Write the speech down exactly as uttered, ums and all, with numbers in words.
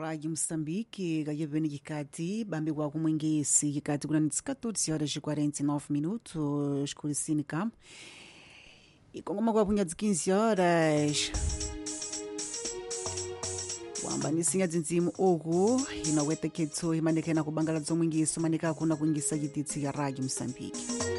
Rádio Moçambique, gayeveni kikati, bambi kwa kumwingisi kikati kuna nitsikatutsi horas e quarenta e nove minutos, kulisini kam. E kongoma kwa punha de quinze horas. Wamba nisinga zinzimu ogu, inaweta ketu imanekena kubangala zomwingiso, maneka kuna kuingisa jititsi ya Rádio Moçambique.